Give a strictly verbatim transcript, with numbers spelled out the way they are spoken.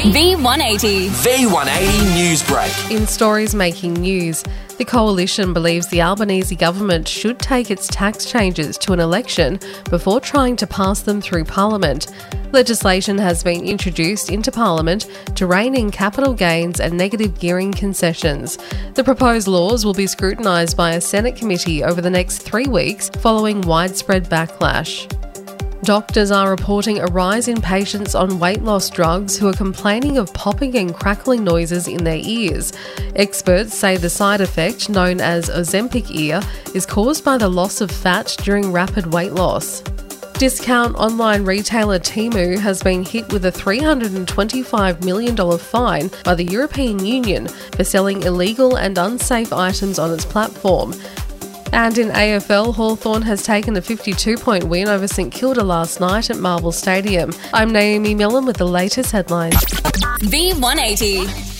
V one eighty. V one eighty Newsbreak. In stories making news, the Coalition believes the Albanese government should take its tax changes to an election before trying to pass them through Parliament. Legislation has been introduced into Parliament to rein in capital gains and negative gearing concessions. The proposed laws will be scrutinised by a Senate committee over the next three weeks following widespread backlash. Doctors are reporting a rise in patients on weight loss drugs who are complaining of popping and crackling noises in their ears. Experts say the side effect, known as Ozempic ear, is caused by the loss of fat during rapid weight loss. Discount online retailer Temu has been hit with a three hundred twenty-five million dollars fine by the European Union for selling illegal and unsafe items on its platform. And in A F L, Hawthorn has taken a fifty-two point win over St Kilda last night at Marvel Stadium. I'm Naomi Millen with the latest headlines. V one eighty.